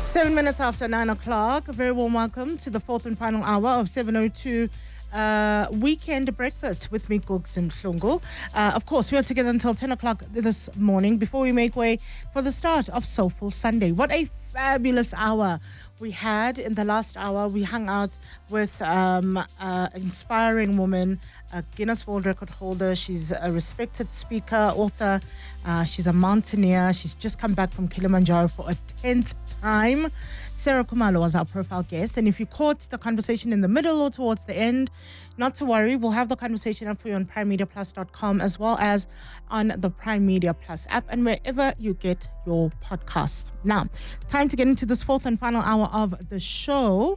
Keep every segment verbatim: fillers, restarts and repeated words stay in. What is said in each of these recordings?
Seven minutes after nine o'clock. A very warm welcome to the fourth and final hour of seven oh two uh, Weekend Breakfast with me, Googs Mhlungu. Uh, of course, we are together until ten o'clock this morning before we make way for the start of Soulful Sunday. What a fabulous hour we had in the last hour. We hung out with um, an inspiring woman, a Guinness World Record holder. She's a respected speaker, author. Uh, she's a mountaineer. She's just come back from Kilimanjaro for a tenth time. Sarah Khumalo was our profile guest. And if you caught the conversation in the middle or towards the end, not to worry. We'll have the conversation up for you on prime media plus dot com as well as on the Prime Media Plus app and wherever you get your podcasts. Now, time to get into this fourth and final hour of the show.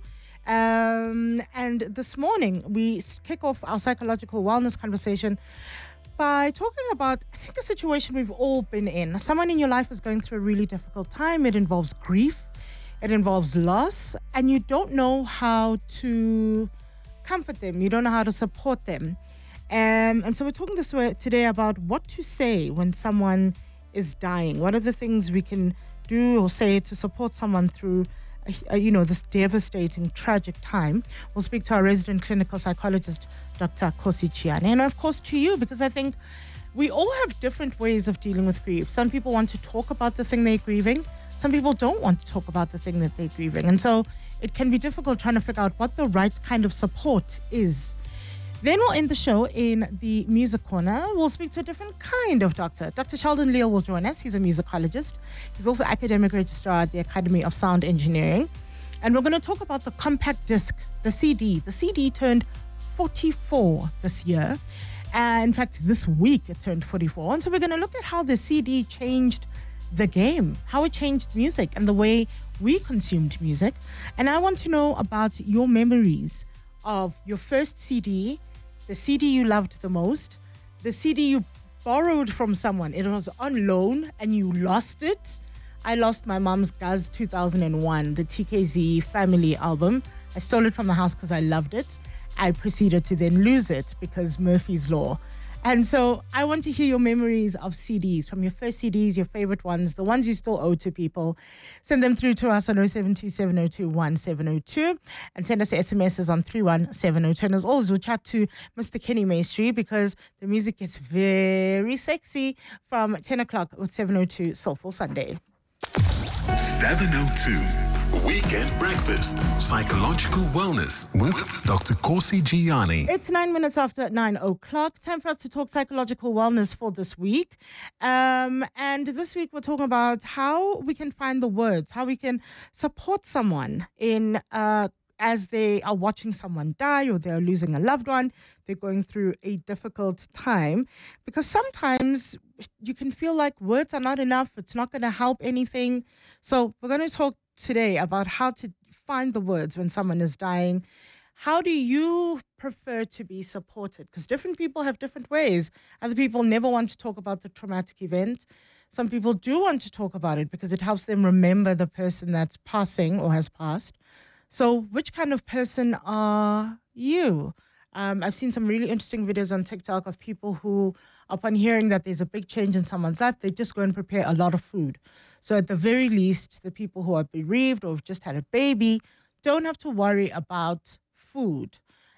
Um, and this morning, we kick off our psychological wellness conversation by talking about, I think, a situation we've all been in. Someone in your life is going through a really difficult time. It involves grief. It involves loss. And you don't know how to comfort them. You don't know how to support them. Um, and so we're talking this way today about what to say when someone is dying. What are the things we can do or say to support someone through Uh, you know, this devastating, tragic time. We'll speak to our resident clinical psychologist, Doctor Kgosi Jiyane. And of course to you, because I think we all have different ways of dealing with grief. Some people want to talk about the thing they're grieving. Some people don't want to talk about the thing that they're grieving. And so it can be difficult trying to figure out what the right kind of support is. Then we'll end the show in the music corner. We'll speak to a different kind of doctor. Doctor Sheldon Leal will join us. He's a musicologist. He's also academic registrar at the Academy of Sound Engineering. And we're going to talk about the compact disc, the C D. The C D turned forty-four this year. And in fact, this week it turned forty-four. And so we're going to look at how the C D changed the game, how it changed music and the way we consumed music. And I want to know about your memories of your first C D, the C D you loved the most, the C D you borrowed from someone. It was on loan and you lost it. I lost my mom's Guz two thousand one, the T K Z family album. I stole it from the house because I loved it. I proceeded to then lose it because Murphy's Law. And so I want to hear your memories of C Ds, from your first C Ds, your favorite ones, the ones you still owe to people. Send them through to us on oh seven two, seven oh two, one seven oh two and send us your S M Ses on three one seven oh two. And as always, we'll chat to Mister Kenny Maestri because the music gets very sexy from ten o'clock with seven oh two Soulful Sunday. seven oh two Weekend Breakfast, Psychological Wellness with Doctor Kgosi Jiyane. It's nine minutes after nine o'clock. Time for us to talk psychological wellness for this week. Um, and this week we're talking about how we can find the words, how we can support someone in uh, as they are watching someone die or they're losing a loved one, they're going through a difficult time. Because sometimes you can feel like words are not enough, it's not going to help anything. So we're going to talk today about how to find the words when someone is dying. How do you prefer to be supported? Because different people have different ways. Other people never want to talk about the traumatic event. Some people do want to talk about it because it helps them remember the person that's passing or has passed. So which kind of person are you? Um, I've seen some really interesting videos on TikTok of people who, upon hearing that there's a big change in someone's life, they just go and prepare a lot of food. So at the very least, the people who are bereaved or have just had a baby don't have to worry about food.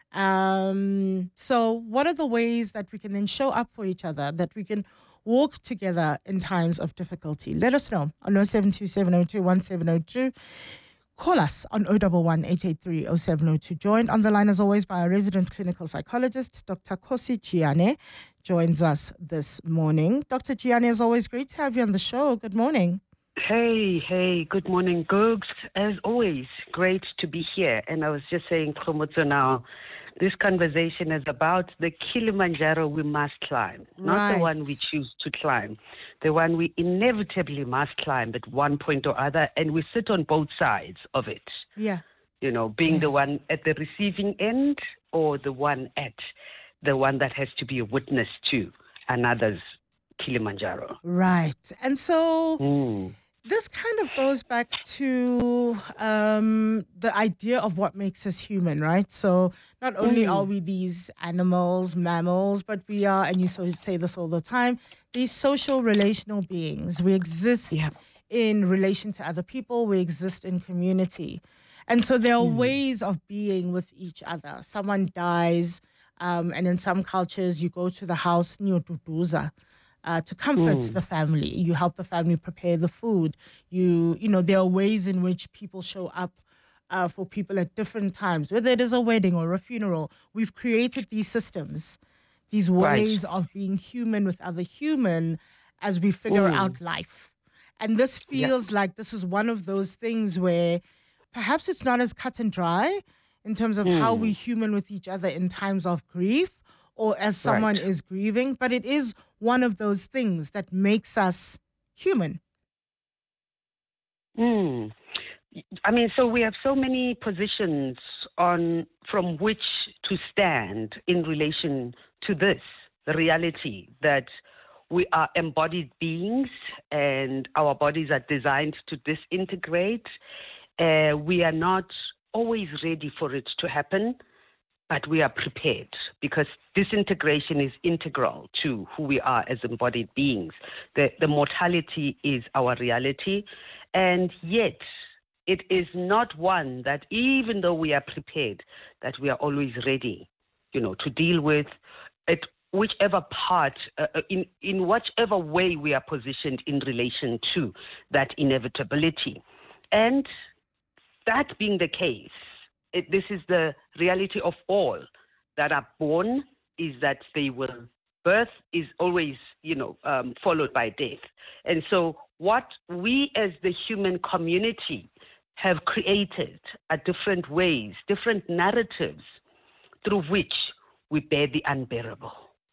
Um, so what are the ways that we can then show up for each other, that we can walk together in times of difficulty? Let us know on oh seven two, seven oh two, one seven oh two. Call us on oh one one, eight eight three, oh seven oh two. Joined on the line as always by our resident clinical psychologist, Doctor Kgosi Jiyane, joins us this morning. Doctor Jiyane, as always, great to have you on the show. Good morning. Hey, hey, good morning, Googs. As always, great to be here. And I was just saying, Khomotso now, this conversation is about the Kilimanjaro we must climb, not Right. the one we choose to climb, the one we inevitably must climb at one point or other, and we sit on both sides of it. Yeah. You know, being Yes. the one at the receiving end or the one at the one that has to be a witness to another's Kilimanjaro. Right. And so Mm. this kind of goes back to um, the idea of what makes us human, right? So not only Mm. are we these animals, mammals, but we are, and you sort of say this all the time, these social relational beings. We exist Yeah. in relation to other people. We exist in community. And so there are mm. ways of being with each other. Someone dies, um, and in some cultures, you go to the house, nyotutuza, uh, to comfort mm. the family. You help the family prepare the food. You, you know, there are ways in which people show up uh, for people at different times, whether it is a wedding or a funeral. We've created these systems, these ways right. of being human with other human as we figure mm. out life. And this feels yeah. like this is one of those things where perhaps it's not as cut and dry in terms of mm. how we human with each other in times of grief or as someone right. is grieving, but it is one of those things that makes us human. Mm. I mean, so we have so many positions on from which to stand in relation to this, the reality that we are embodied beings and our bodies are designed to disintegrate. Uh, we are not always ready for it to happen, but we are prepared because disintegration is integral to who we are as embodied beings. The, the mortality is our reality, and yet it is not one that, even though we are prepared, that we are always ready, you know, to deal with it. Whichever part, uh, in, in whichever way we are positioned in relation to that inevitability. And that being the case, it, this is the reality of all that are born, is that they will, birth is always, you know, um, followed by death. And so what we as the human community have created are different ways, different narratives through which we bear the unbearable.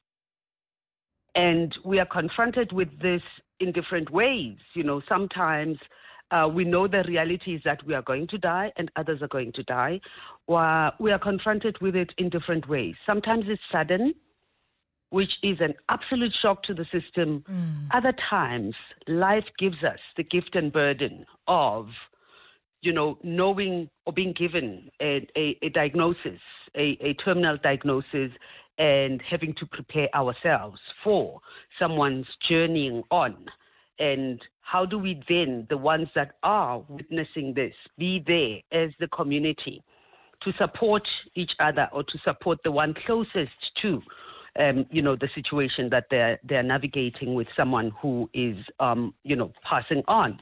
And we are confronted with this in different ways. You know, sometimes uh, we know the reality is that we are going to die and others are going to die. Or we are confronted with it in different ways. Sometimes it's sudden, which is an absolute shock to the system. Mm. Other times, life gives us the gift and burden of, you know, knowing or being given a, a, a diagnosis, a, a terminal diagnosis, and having to prepare ourselves for someone's journeying on. And how do we then, the ones that are witnessing this, be there as the community to support each other or to support the one closest to, um, you know, the situation that they're, they're navigating with someone who is, um, you know, passing on.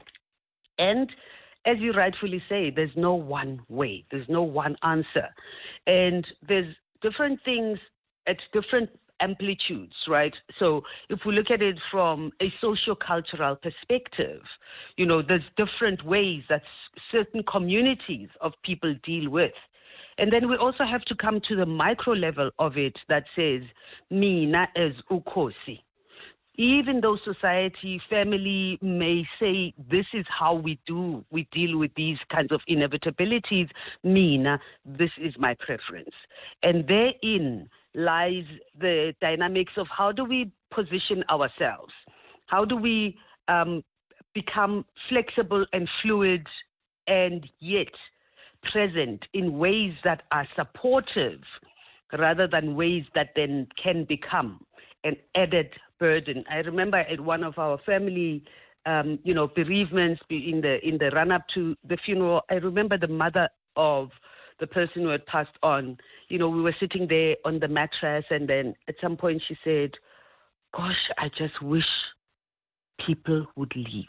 And as you rightfully say, there's no one way, there's no one answer. And there's different things at different amplitudes, right? So if we look at it from a socio-cultural perspective, you know, there's different ways that certain communities of people deal with. And then we also have to come to the micro level of it that says, mina as ukhosi. Even though society, family may say this is how we do, we deal with these kinds of inevitabilities, mina, this is my preference. And therein lies the dynamics of how do we position ourselves? How do we um, become flexible and fluid and yet present in ways that are supportive rather than ways that then can become an added burden. I remember at one of our family, um, you know, bereavements in the in the run-up to the funeral, I remember the mother of the person who had passed on. You know, we were sitting there on the mattress, and then at some point she said, gosh, I just wish people would leave.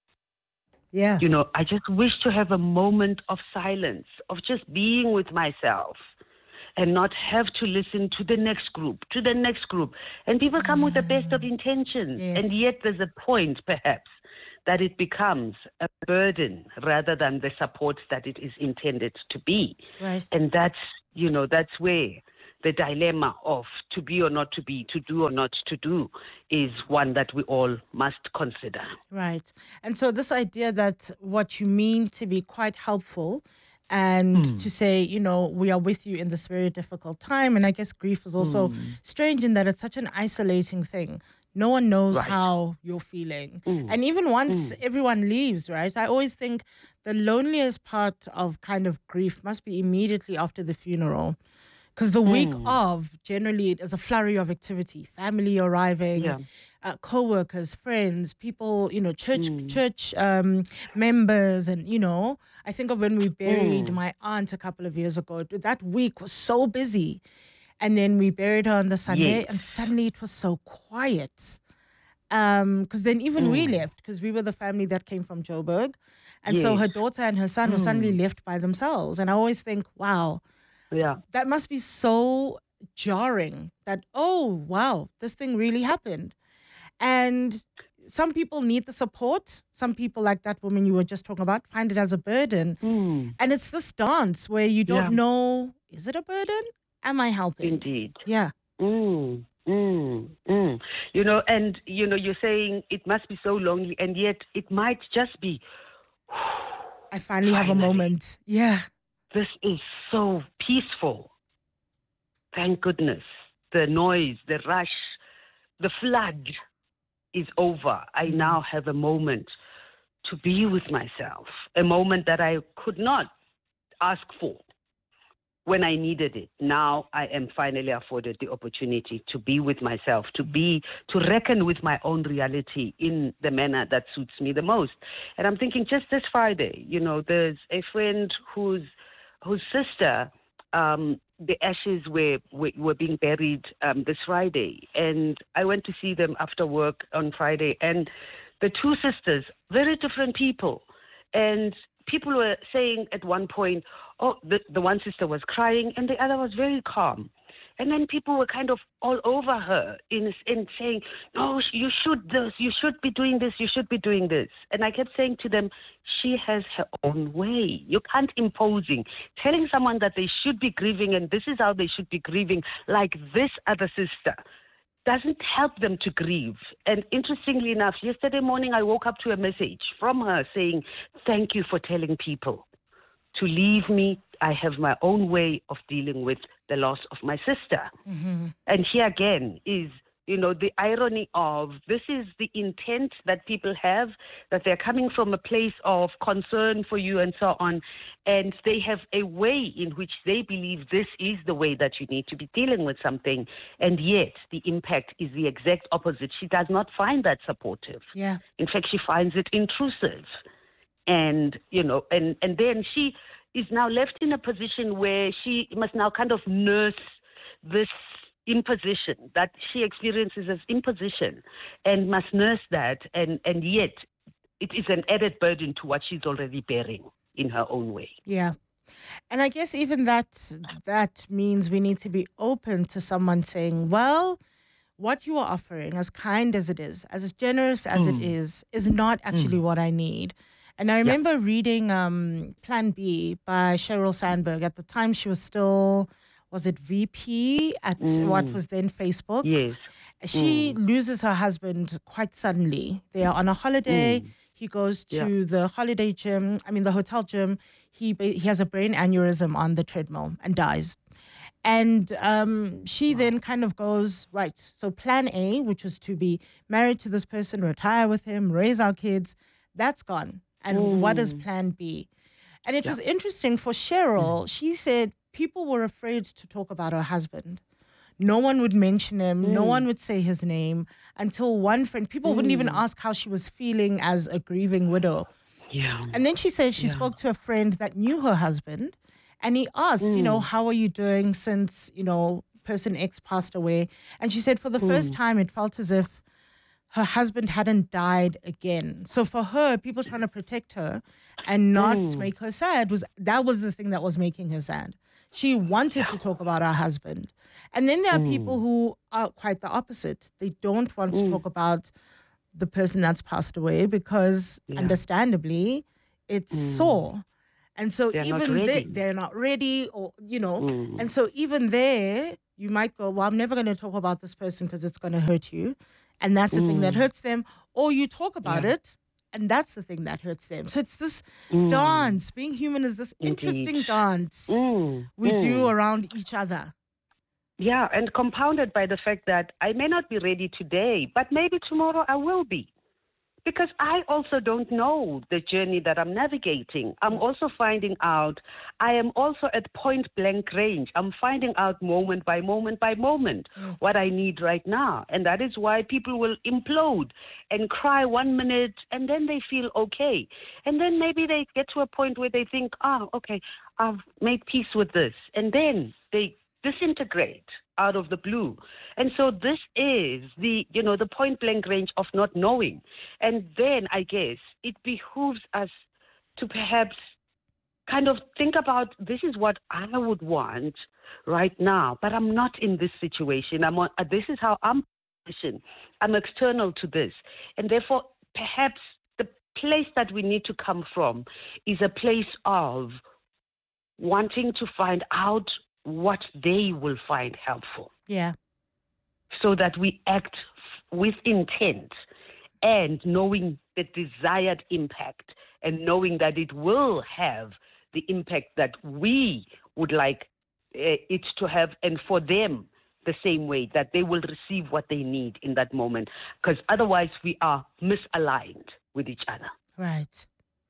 Yeah. You know, I just wish to have a moment of silence, of just being with myself and not have to listen to the next group, to the next group. And people come mm. with the best of intentions. Yes. And yet there's a point, perhaps, that it becomes a burden rather than the support that it is intended to be. Right. And that's, you know, that's where the dilemma of to be or not to be, to do or not to do, is one that we all must consider. Right. And so this idea that what you mean to be quite helpful and mm. to say, you know, we are with you in this very difficult time. And I guess grief is also mm. strange in that it's such an isolating thing. No one knows right. how you're feeling. Mm. And even once mm. everyone leaves, right, I always think the loneliest part of kind of grief must be immediately after the funeral. Because the week of, generally, it is a flurry of activity. Family arriving, Yeah. uh, co-workers, friends, people, you know, church church um, members. And, you know, I think of when we buried my aunt a couple of years ago. That week was so busy. And then we buried her on the Sunday, Yes. and suddenly it was so quiet. Um, because then even we left, because we were the family that came from Joburg. And so Yes. her daughter and her son were suddenly left by themselves. And I always think, wow, Yeah. that must be so jarring that, oh, wow, this thing really happened. And some people need the support. Some people, like that woman you were just talking about, find it as a burden. And it's this dance where you don't Yeah. know, is it a burden? Am I helping? Indeed. Yeah. Mm, mm, mm. You know, and, you know, you're saying it must be so lonely, and yet it might just be, I finally have a Finally. moment. Yeah. this is so peaceful. Thank goodness. The noise, the rush, the flood is over. I now have a moment to be with myself, a moment that I could not ask for when I needed it. Now I am finally afforded the opportunity to be with myself, to be, to reckon with my own reality in the manner that suits me the most. And I'm thinking just this Friday, you know, there's a friend whose, whose sister, um, the ashes were, were, were being buried um, this Friday. And I went to see them after work on Friday. And the two sisters, very different people. And people were saying at one point, oh, the, the one sister was crying and the other was very calm. And then people were kind of all over her in, in saying, no, you should this, you should be doing this, you should be doing this. And I kept saying to them, she has her own way. You can't imposing, telling someone that they should be grieving and this is how they should be grieving, like this other sister, doesn't help them to grieve. And interestingly enough, yesterday morning I woke up to a message from her saying, thank you for telling people to leave me. I have my own way of dealing with the loss of my sister. Mm-hmm. And here again is, you know, the irony of this is the intent that people have, that they're coming from a place of concern for you and so on. And they have a way in which they believe this is the way that you need to be dealing with something. And yet the impact is the exact opposite. She does not find that supportive. Yeah. In fact, she finds it intrusive. And, you know, and, and then she is now left in a position where she must now kind of nurse this imposition that she experiences as imposition and must nurse that. And, and yet it is an added burden to what she's already bearing in her own way. Yeah. And I guess even that, that means we need to be open to someone saying, well, what you are offering, as kind as it is, as generous as mm. it is, is not actually mm. what I need. And I remember yeah. reading um, Plan B by Sheryl Sandberg. At the time, she was still, was it V P at mm. what was then Facebook? Yes. She mm. loses her husband quite suddenly. They are on a holiday. Mm. He goes to yeah. the holiday gym, I mean, the hotel gym. He he has a brain aneurysm on the treadmill and dies. And um, she wow. then kind of goes, right, so plan A, which was to be married to this person, retire with him, raise our kids, that's gone. And mm. what is plan B? And it yeah. was interesting for Sheryl. Mm. She said people were afraid to talk about her husband. No one would mention him. Mm. No one would say his name until one friend, people mm. wouldn't even ask how she was feeling as a grieving widow. Yeah. And then she said she yeah. spoke to a friend that knew her husband. And he asked, mm. you know, how are you doing since, you know, person X passed away? And she said for the mm. first time, it felt as if her husband hadn't died again. So for her, people trying to protect her and not mm. make her sad, was that was the thing that was making her sad. She wanted to talk about her husband. And then there are mm. people who are quite the opposite. They don't want mm. to talk about the person that's passed away because yeah. understandably it's mm. sore. And so they're even they, they're not ready or, you know, mm. and so even there, you might go, well, I'm never going to talk about this person because it's going to hurt you. And that's the mm. thing that hurts them. Or you talk about yeah. it, and that's the thing that hurts them. So it's this mm. dance. Being human is this Indeed. interesting dance mm. we mm. do around each other. Yeah, and compounded by the fact that I may not be ready today, but maybe tomorrow I will be. because I also don't know the journey that I'm navigating. I'm also finding out, I am also at point blank range. I'm finding out moment by moment by moment mm. what I need right now. And that is why people will implode and cry one minute and then they feel okay. And then maybe they get to a point where they think, oh, okay, I've made peace with this. And then they disintegrate out of the blue. And so this is the, you know, the point blank range of not knowing. And then I guess it behooves us to perhaps kind of think about, this is what I would want right now, but I'm not in this situation. I'm on, uh, this is how I'm positioned. I'm external to this. And therefore, perhaps the place that we need to come from is a place of wanting to find out what they will find helpful. Yeah. So that we act with intent and knowing the desired impact and knowing that it will have the impact that we would like uh, it to have, and for them the same way, that they will receive what they need in that moment. Because otherwise we are misaligned with each other. Right.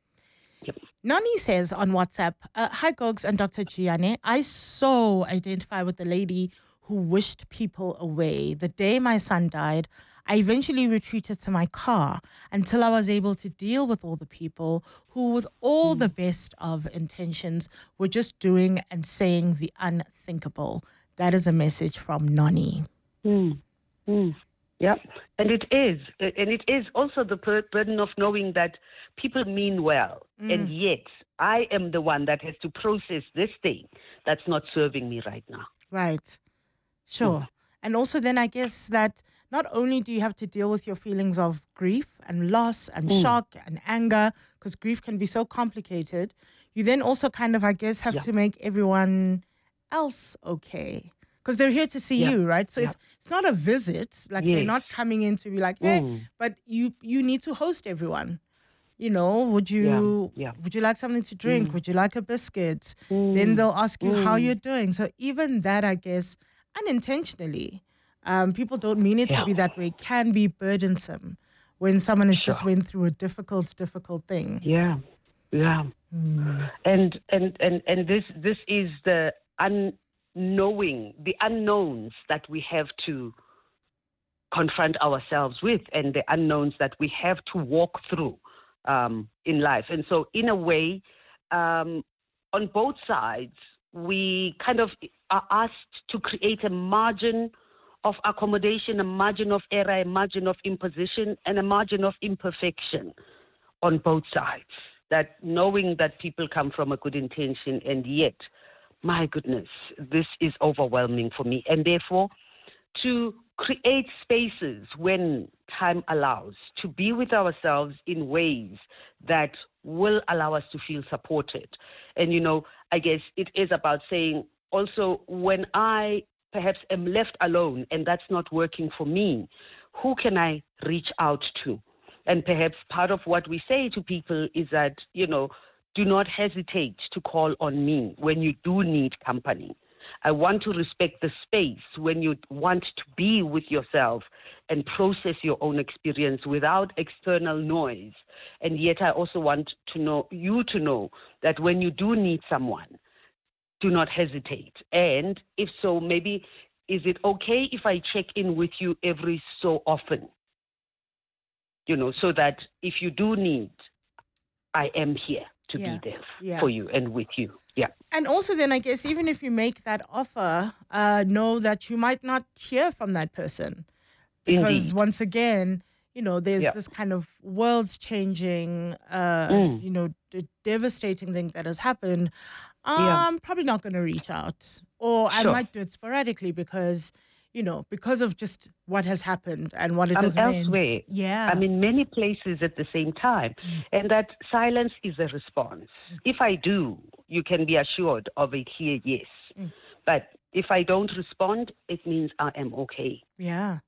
Yep. Nani says on WhatsApp, uh, hi Gogs and Doctor Gianni, I so identify with the lady who wished people away. The day my son died, I eventually retreated to my car until I was able to deal with all the people who, with all mm. the best of intentions, were just doing and saying the unthinkable. That is a message from Nani. Mm. Mm. Yep, and it is. And it is also the burden of knowing that people mean well, mm. and yet I am the one that has to process this thing that's not serving me right now. Right. Sure. Mm. And also then I guess that not only do you have to deal with your feelings of grief and loss and mm. shock and anger, because grief can be so complicated, you then also kind of, I guess, have yeah. to make everyone else okay. Because they're here to see yeah. you, right? So yeah. it's it's not a visit. Like yes. they're not coming in to be like, hey, mm. but you you need to host everyone. You know, would you yeah. Yeah. would you like something to drink? Mm. Would you like a biscuit? Mm. Then they'll ask you mm. how you're doing. So even that, I guess, unintentionally, um, people don't mean it yeah. to be that way, can be burdensome when someone has sure. just went through a difficult, difficult thing. Yeah, yeah. Mm. And and and and this this is the un. knowing the unknowns that we have to confront ourselves with, and the unknowns that we have to walk through um, in life. And so in a way, um, on both sides, we kind of are asked to create a margin of accommodation, a margin of error, a margin of imposition, and a margin of imperfection on both sides. That knowing that people come from a good intention, and yet, my goodness, this is overwhelming for me. And therefore, to create spaces when time allows, to be with ourselves in ways that will allow us to feel supported. And, you know, I guess it is about saying also, when I perhaps am left alone and that's not working for me, who can I reach out to? And perhaps part of what we say to people is that, you know, do not hesitate to call on me when you do need company. I want to respect the space when you want to be with yourself and process your own experience without external noise. And yet I also want to know you to know that when you do need someone, do not hesitate. And if so, maybe is it okay if I check in with you every so often? You know, so that if you do need, I am here to yeah. be there yeah. for you and with you. Yeah. And also then I guess even if you make that offer, uh, know that you might not hear from that person. Because Indeed. once again, you know, there's yeah. this kind of world-changing, uh, mm. you know, d- devastating thing that has happened. I'm yeah. probably not going to reach out. Or I sure. might do it sporadically because, you know, because of just what has happened and what it I'm has elsewhere. meant. Yeah. I'm in many places at the same time. Mm. And that silence is a response. Mm. If I do, you can be assured of it here, yes. Mm. But if I don't respond, it means I am okay. Yeah.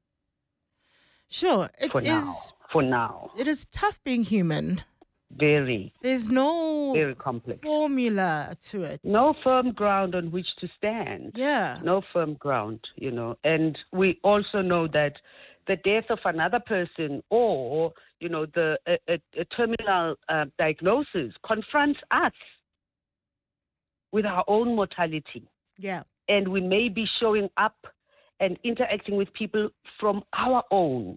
Sure. It For is, now. For now. It is tough being human. Very. There's no very complex formula to it. No firm ground on which to stand. Yeah. No firm ground, you know. And we also know that the death of another person or, you know, the a, a, a terminal uh, diagnosis confronts us with our own mortality. Yeah. And we may be showing up and interacting with people from our own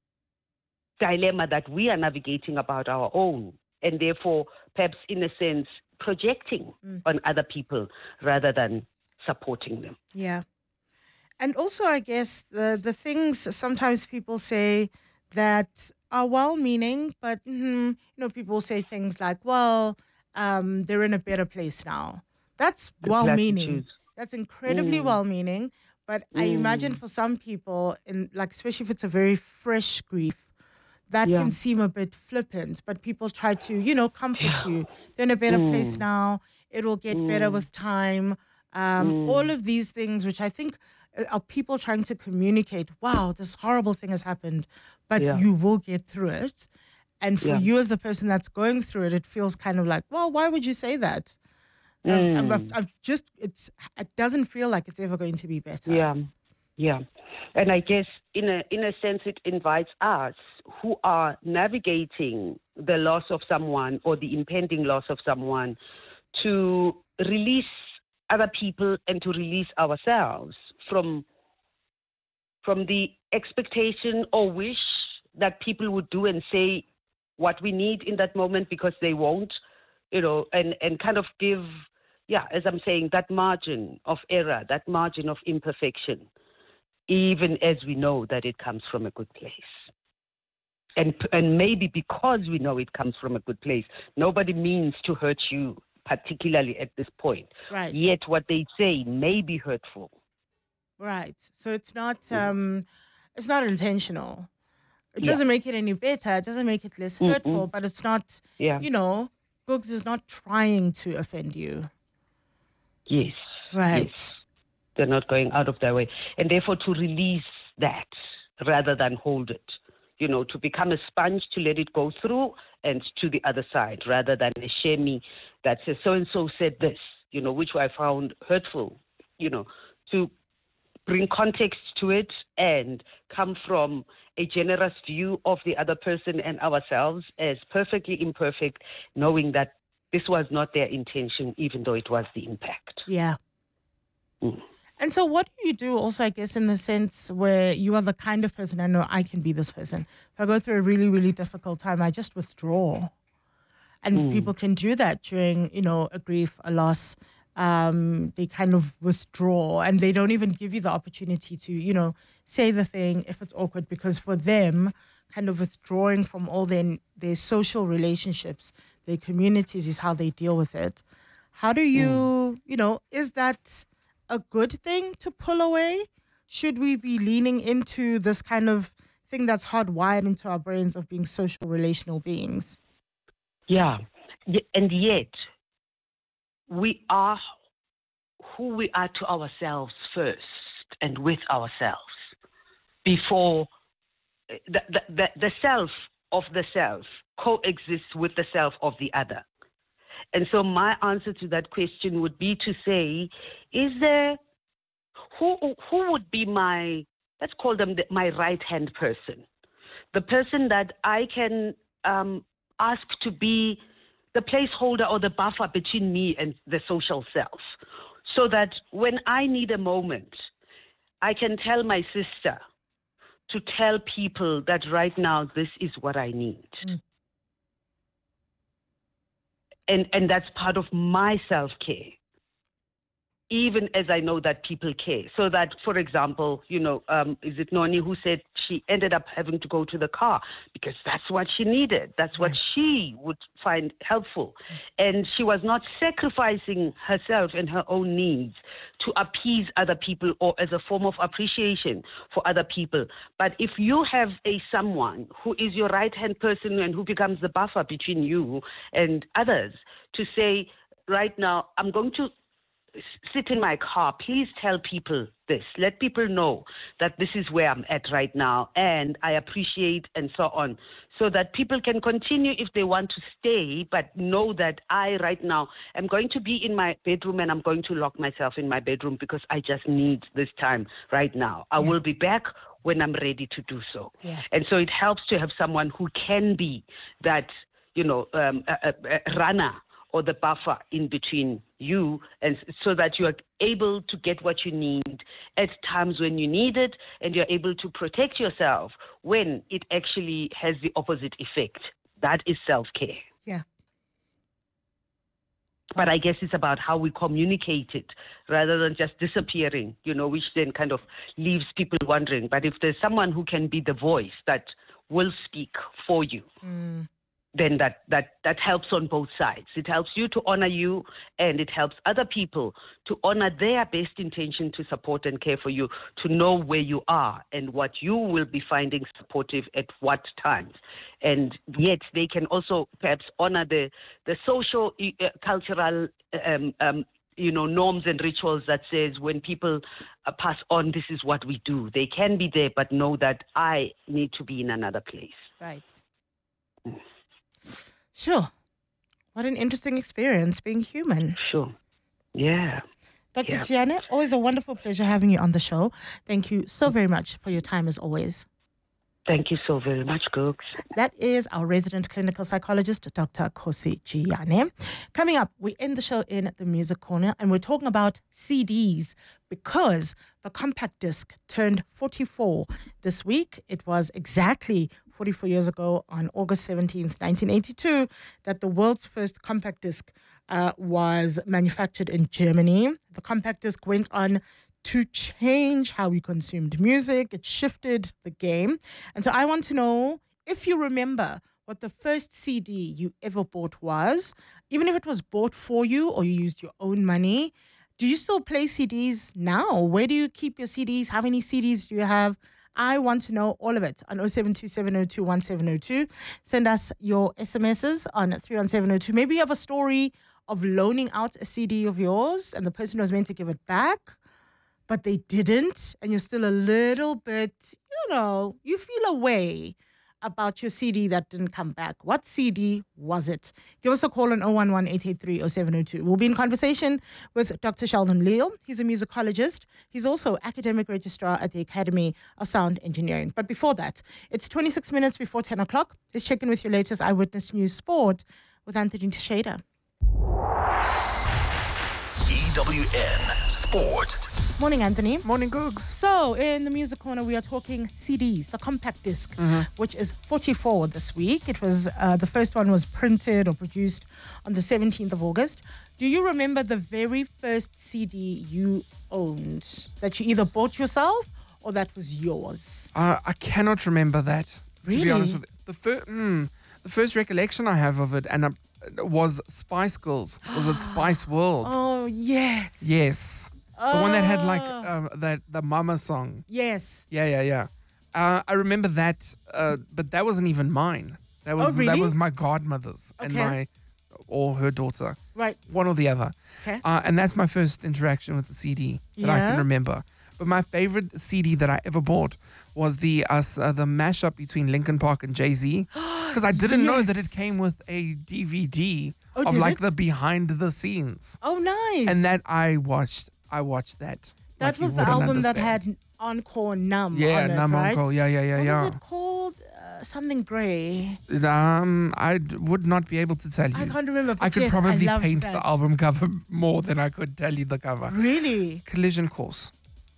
dilemma that we are navigating about our own, and therefore perhaps in a sense projecting mm. on other people rather than supporting them. Yeah. And also, I guess the, the things sometimes people say that are well-meaning, but, mm, you know, people say things like, well, um, they're in a better place now. That's The well-meaning. platitudes. That's incredibly Mm. well-meaning. But mm. I imagine for some people, in like especially if it's a very fresh grief, that yeah. can seem a bit flippant. But people try to, you know, comfort yeah. you. They're in a better mm. place now. It will get mm. better with time. Um, mm. All of these things, which I think are people trying to communicate, wow, this horrible thing has happened, but yeah. you will get through it. And for yeah. you as the person that's going through it, it feels kind of like, well, why would you say that? Mm. I've, I've, I've just, it's, it doesn't feel like it's ever going to be better. Yeah, yeah. And I guess in a in a sense it invites us who are navigating the loss of someone or the impending loss of someone to release other people and to release ourselves from from the expectation or wish that people would do and say what we need in that moment because they won't, you know, and, and kind of give, yeah, as I'm saying, that margin of error, that margin of imperfection, even as we know that it comes from a good place. And and maybe because we know it comes from a good place, nobody means to hurt you, particularly at this point. Right. Yet what they say may be hurtful. Right. So it's not um, it's not intentional. It Yeah. doesn't make it any better. It doesn't make it less Mm-mm. hurtful, but it's not, Yeah. you know, Googs is not trying to offend you. Yes. Right. Yes. They're not going out of their way. And therefore to release that rather than hold it. You know, to become a sponge, to let it go through and to the other side, rather than a shame that says so-and-so said this, you know, which I found hurtful, you know, to bring context to it and come from a generous view of the other person and ourselves as perfectly imperfect, knowing that this was not their intention, even though it was the impact. Yeah. Mm. And so what do you do also, I guess, in the sense where you are the kind of person, I know I can be this person. If I go through a really, really difficult time, I just withdraw. And Mm. people can do that during, you know, a grief, a loss. Um, they kind of withdraw and they don't even give you the opportunity to, you know, say the thing if it's awkward, because for them, kind of withdrawing from all their, their social relationships, their communities is how they deal with it. How do you, mm. you know, is that a good thing to pull away? Should we be leaning into this kind of thing that's hardwired into our brains of being social relational beings? Yeah. And yet, we are who we are to ourselves first and with ourselves before the, the, the, the self of the self coexists with the self of the other. And so my answer to that question would be to say, is there, who who would be my, let's call them the, my right-hand person, the person that I can um, ask to be the placeholder or the buffer between me and the social self, so that when I need a moment, I can tell my sister to tell people that right now this is what I need. Mm. And and that's part of my self-care, even as I know that people care. So that, for example, you know, um, is it Noni who said she ended up having to go to the car because that's what she needed. That's what she would find helpful. And she was not sacrificing herself and her own needs to appease other people or as a form of appreciation for other people. But if you have a someone who is your right-hand person and who becomes the buffer between you and others to say, right now, I'm going to s- sit in my car, please tell people this. Let people know that this is where I'm at right now, and I appreciate and so on, so that people can continue if they want to stay, but know that I right now am going to be in my bedroom and I'm going to lock myself in my bedroom because I just need this time right now. I Yeah. will be back when I'm ready to do so. Yeah. And so it helps to have someone who can be that, you know, um, a, a, a runner or the buffer in between you, and s- so that you are able to get what you need at times when you need it, and you're able to protect yourself when it actually has the opposite effect. That is self-care. Yeah. But I guess it's about how we communicate it rather than just disappearing, you know, which then kind of leaves people wondering. But if there's someone who can be the voice that will speak for you, then that, that, that helps on both sides. It helps you to honor you, and it helps other people to honor their best intention to support and care for you, to know where you are and what you will be finding supportive at what times. And yet they can also perhaps honor the, the social, uh, cultural, um, um, you know, norms and rituals that says when people uh, pass on, this is what we do. They can be there, but know that I need to be in another place. Right. Sure. What an interesting experience being human. Sure. Yeah. Doctor Yeah. Gianni, always a wonderful pleasure having you on the show. Thank you so very much for your time as always. Thank you so very much, Gooks. That is our resident clinical psychologist, Doctor Kosi Gianni. Coming up, we end the show in the music corner, and we're talking about C Ds because the compact disc turned forty-four this week. It was exactly forty-four years ago on August seventeenth, nineteen eighty-two, that the world's first compact disc uh, was manufactured in Germany. The compact disc went on to change how we consumed music. It shifted the game. And so I want to know if you remember what the first C D you ever bought was, even if it was bought for you or you used your own money. Do you still play C Ds now? Where do you keep your C Ds? How many C Ds do you have? I want to know all of it on oh seven two seven oh two one seven oh two. Send us your S M Ses on three one seven oh two. Maybe you have a story of loaning out a C D of yours and the person was meant to give it back, but they didn't, and you're still a little bit, you know, you feel a way about your C D that didn't come back. What C D was it? Give us a call on oh one one, eight eight three, oh seven oh two. We'll be in conversation with Doctor Sheldon Leal. He's a musicologist. He's also academic registrar at the Academy of Sound Engineering. But before that, it's twenty-six minutes before ten o'clock. Let's check in with your latest Eyewitness News Sport with Anthony Teixeira. E W N Sport. Morning, Anthony. Morning, Googs. So, in the music corner, we are talking C Ds, the compact disc, which is forty-four this week. It was uh, the first one was printed or produced on the seventeenth of August. Do you remember the very first C D you owned that you either bought yourself or that was yours? Uh, I cannot remember that. To Really? be honest with you. The, fir- mm, the first recollection I have of it and uh, was Spice Girls. Was it Spice World? Oh, yes. Yes. The one that had like Oh. um, that the Mama song. Yes. Yeah, yeah, yeah. Uh, I remember that, uh, but that wasn't even mine. That was that really? was my godmother's and Okay. my or her daughter. Right. One or the other. Okay. Uh, and that's my first interaction with the C D that I Yeah? can remember. But my favorite C D that I ever bought was the uh, s- uh, the mashup between Linkin Park and Jay-Z. Because I didn't know that it Yes. came with a D V D Oh, of did like it? the behind the scenes. Oh, nice. And that I watched. I watched that. That like you was the wouldn't album that understand. had Encore Numb Yeah, on it, Numb right? Encore. Yeah, yeah, yeah, what yeah. was it called? Uh, something grey. Um, I d- would not be able to tell you. I can't remember, but I could yes, probably I loved paint that. the album cover more than I could tell you the cover. Really? Collision Course.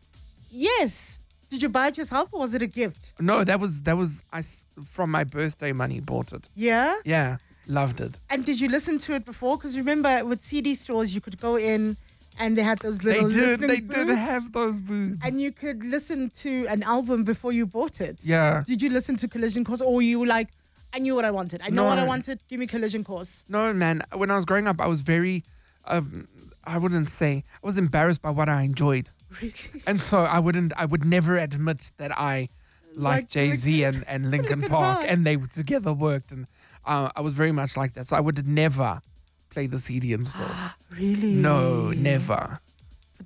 Yes. Did you buy it yourself or was it a gift? No, that was that was I s- from my birthday money bought it. Yeah? Yeah, loved it. And did you listen to it before? Because remember, with C D stores, you could go in and they had those They little did. listening They did booths, have those booths. and you could listen to an album before you bought it. Yeah. Did you listen to Collision Course, or you were like, I knew what I wanted. I know what I No. wanted. Give me Collision Course. No, man. When I was growing up, I was very, um, I wouldn't say I was embarrassed by what I enjoyed, Really? and so I wouldn't. I would never admit that I Liked liked Jay Z and and Linkin Linkin Park, Park. and they together worked, and uh, I was very much like that. So I would never play the C D in store. Really? No, never.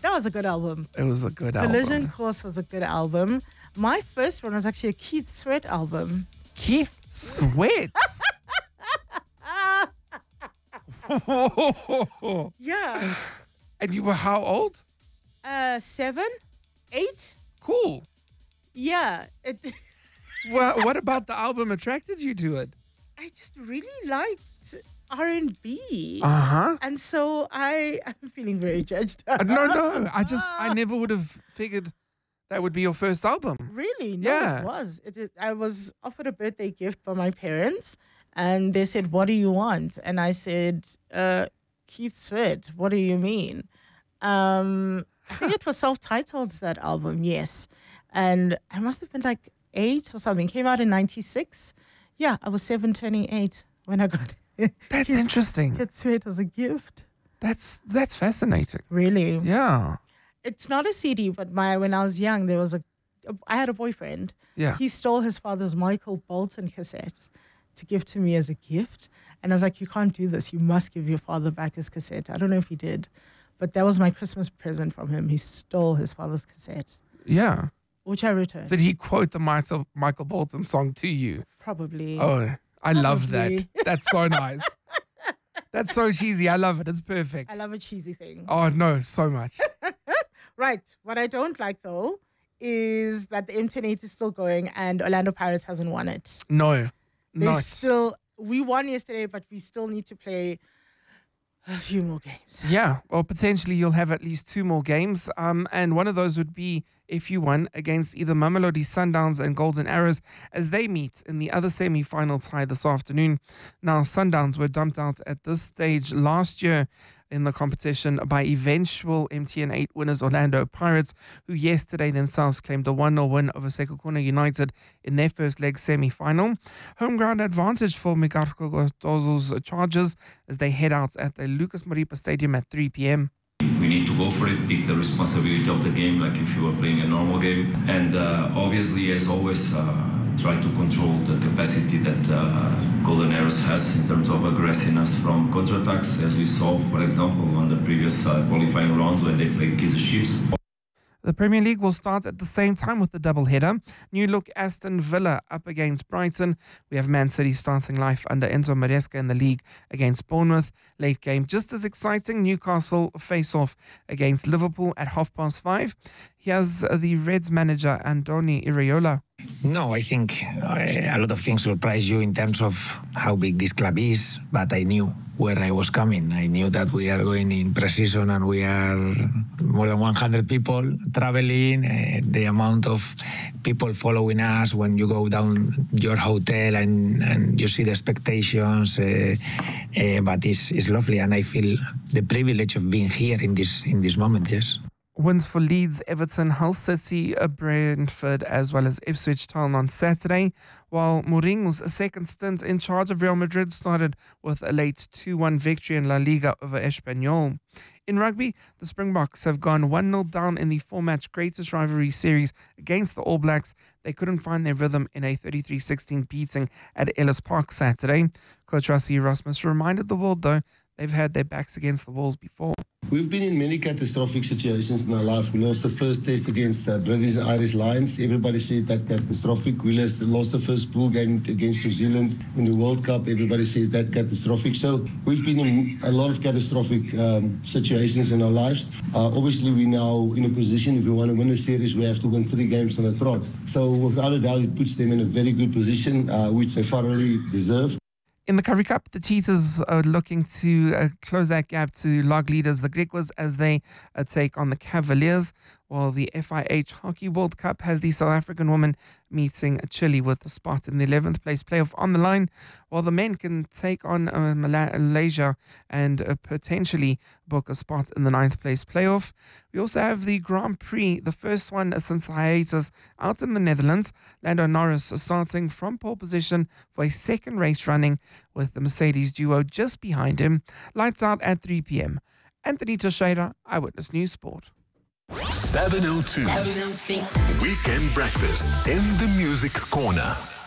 That was a good album. It was a good Collision album. Course was a good album. My first one was actually a Keith Sweat album. Keith Sweat. Yeah. And you were how old? Uh, seven, eight. Cool. Yeah. It, Well, what about the album attracted you to it? I just really liked R and B. Uh huh. And so I, I'm feeling very judged. No, no. I just, I never would have figured that would be your first album. Really? No, Yeah. it was. It, it, I was offered a birthday gift by my parents, and they said, "What do you want?" And I said, uh, "Keith Sweat. What do you mean?" Um, I think it was self-titled, that album. Yes, and I must have been like eight or something. Came out in ninety-six. Yeah, I was seven, turning eight when I got it. That's interesting. Keith Sweat as a gift. That's that's fascinating. Really? Yeah. It's not a C D, but my when I was young, there was a, I had a boyfriend. Yeah. He stole his father's Michael Bolton cassette to give to me as a gift. And I was like, you can't do this. You must give your father back his cassette. I don't know if he did, but that was my Christmas present from him. He stole his father's cassette, Yeah. which I returned. Did he quote the Michael Michael Bolton song to you? Probably. Oh, I love that. Probably. That's so nice. That's so cheesy. I love it. It's perfect. I love a cheesy thing. Oh no, so much. Right. What I don't like, though, is that the M ten eight is still going and Orlando Pirates hasn't won it. No, They not. still, we won yesterday, but we still need to play a few more games. Yeah, well, potentially you'll have at least two more games. Um, and one of those would be if you won against either Mamelodi Sundowns and Golden Arrows as they meet in the other semi-final tie this afternoon. Now, Sundowns were dumped out at this stage last year in the competition by eventual M T N eight winners Orlando Pirates, who yesterday themselves claimed a one nil win over Sekhukhune United in their first leg semi-final. Home ground advantage for Migarko Gotozo's Chargers as they head out at the Lucas Moripa Stadium at three p.m. We need to go for it, pick the responsibility of the game like if you were playing a normal game. And uh, obviously, as always, uh, try to control the capacity that uh, Golden Arrows has in terms of aggressiveness from counterattacks, as we saw, for example, on the previous uh, qualifying round when they played Kaizer Chiefs. The Premier League will start at the same time with the double-header. New look Aston Villa up against Brighton. We have Man City starting life under Enzo Maresca in the league against Bournemouth. Late game, just as exciting. Newcastle face-off against Liverpool at half past five. Here's the Reds manager, Andoni Iraola. No, I think uh, a lot of things surprise you in terms of how big this club is, but I knew where I was coming. I knew that we are going in pre-season and we are more than one hundred people traveling. Uh, the amount of people following us when you go down your hotel and, and you see the expectations, uh, uh, but it's, it's lovely, and I feel the privilege of being here in this in this moment, yes. Wins for Leeds, Everton, Hull City, Brentford, as well as Ipswich Town on Saturday, while Mourinho's second stint in charge of Real Madrid started with a late two one victory in La Liga over Espanyol. In rugby, the Springboks have gone one nil down in the four-match greatest rivalry series against the All Blacks. They couldn't find their rhythm in a thirty-three sixteen beating at Ellis Park Saturday. Coach Rassie Erasmus reminded the world, though, they've had their backs against the walls before. We've been in many catastrophic situations in our life. We lost the first test against uh, British and Irish Lions. Everybody said that catastrophic. We lost, lost the first pool game against New Zealand in the World Cup. Everybody said that catastrophic. So we've been in a lot of catastrophic um, situations in our lives. Uh, obviously, we're now in a position, if we want to win a series, we have to win three games on a trot. So without a doubt, it puts them in a very good position, uh, which they thoroughly deserve. In the Currie Cup, the Cheetahs are looking to uh, close that gap to log leaders, the Griquas, as they uh, take on the Cavaliers, while the F I H Hockey World Cup has the South African women meeting Chile with a spot in the eleventh place playoff on the line, while the men can take on uh, Malaysia and uh, potentially book a spot in the ninth place playoff. We also have the Grand Prix, the first one since the hiatus, out in the Netherlands. Lando Norris starting from pole position for a second race running with the Mercedes duo just behind him. Lights out at three p.m. Anthony Teixeira, Eyewitness News Sport. seven oh two Weekend Breakfast in the Music Corner.